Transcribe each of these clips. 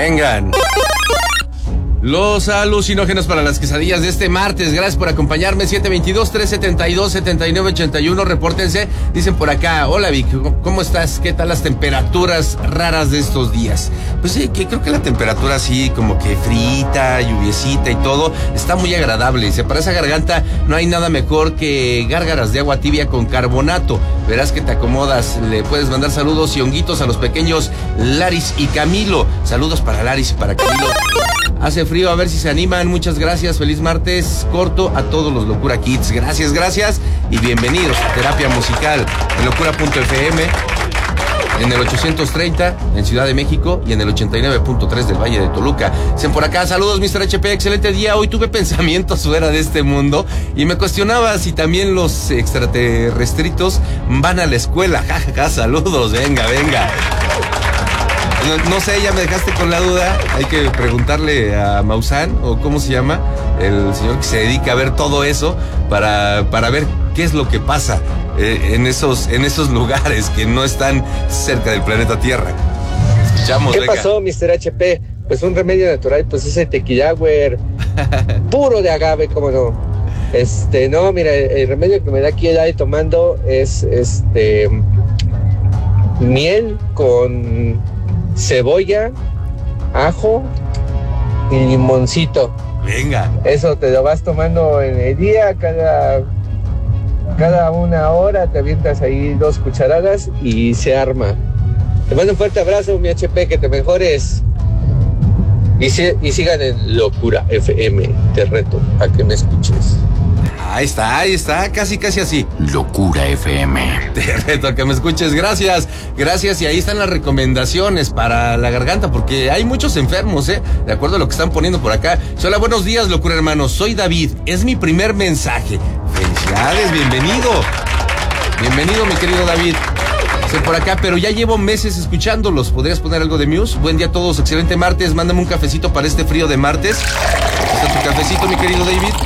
Vengan. Los alucinógenos para las quesadillas de este martes. Gracias por acompañarme. 722-372-7981. Repórtense. Dicen por acá: hola Vic, ¿cómo estás? ¿Qué tal las temperaturas raras de estos días? Pues sí, que creo que la temperatura así como que frita, lluviecita y todo está muy agradable. Dice, para esa garganta no hay nada mejor que gárgaras de agua tibia con carbonato. Verás que te acomodas. Le puedes mandar saludos y honguitos a los pequeños Laris y Camilo. Saludos para Laris y para Camilo. Hace frío, a ver si se animan. Muchas gracias, feliz martes corto a todos los Locura Kids. Gracias y bienvenidos a Terapia Musical en locura.fm, en el 830 en Ciudad de México y en el 89.3 del Valle de Toluca. Dicen por acá: saludos Mr. HP, excelente día. Hoy tuve pensamientos fuera de este mundo y me cuestionaba si también los extraterrestritos van a la escuela. Jajaja, saludos, venga. No sé, ya me dejaste con la duda. Hay que preguntarle a Maussan, o cómo se llama, el señor que se dedica a ver todo eso para ver qué es lo que pasa en esos lugares que no están cerca del planeta Tierra. Escuchamos, ¿Qué pasó, Mr. HP? Pues un remedio natural, pues ese tequilagüer puro de agave, cómo no. No, mira, el remedio que me da aquí el aire tomando es miel con cebolla, ajo y limoncito. Venga. Eso te lo vas tomando en el día, cada 1 hora te avientas ahí 2 cucharadas y se arma. Te mando un fuerte abrazo, mi HP, que te mejores. Y sigan en Locura FM, te reto a que me escuches. Ahí está, casi así. Locura FM. Te reto a que me escuches, gracias. Y ahí están las recomendaciones para la garganta, porque hay muchos enfermos, de acuerdo a lo que están poniendo por acá. Hola, buenos días, Locura hermanos, soy David, es mi primer mensaje. Felicidades, bienvenido, mi querido David. Por acá, pero ya llevo meses escuchándolos. ¿Podrías poner algo de Muse? Buen día a todos, excelente martes. Mándame un cafecito para este frío de martes. Aquí está tu cafecito, mi querido David.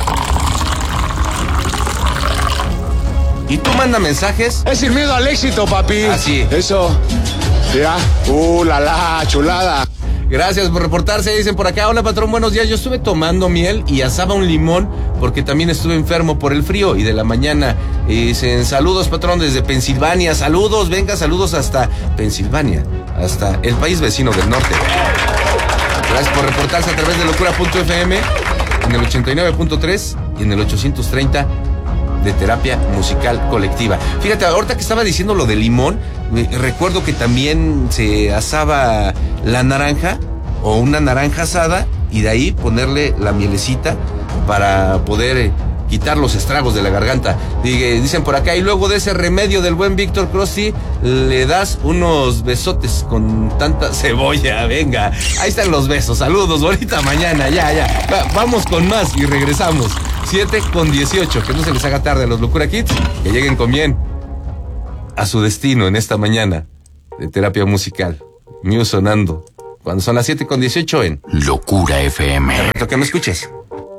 Y tú manda mensajes. Es sin miedo al éxito, papi. Así. Eso. Ya. La chulada. Gracias por reportarse. Dicen por acá: hola patrón, buenos días. Yo estuve tomando miel y asaba un limón porque también estuve enfermo por el frío y de la mañana. Dicen: saludos patrón desde Pensilvania. Saludos, venga, saludos hasta Pensilvania, hasta el país vecino del norte. Gracias por reportarse a través de locura.fm, en el 89.3 y en el 830 de Terapia Musical Colectiva. Fíjate, ahorita que estaba diciendo lo del limón, recuerdo que también se asaba la naranja o una naranja asada y de ahí ponerle la mielecita para poder quitar los estragos de la garganta. Dicen por acá: y luego de ese remedio del buen Víctor Crossi, le das unos besotes con tanta cebolla. Venga, ahí están los besos. Saludos, bonita mañana. Ya. Vamos con más y regresamos. 7:18, que no se les haga tarde a los Locura Kids, que lleguen con bien a su destino en esta mañana de Terapia Musical. Muse sonando cuando son las 7:18 en Locura FM. Te reto que me escuches.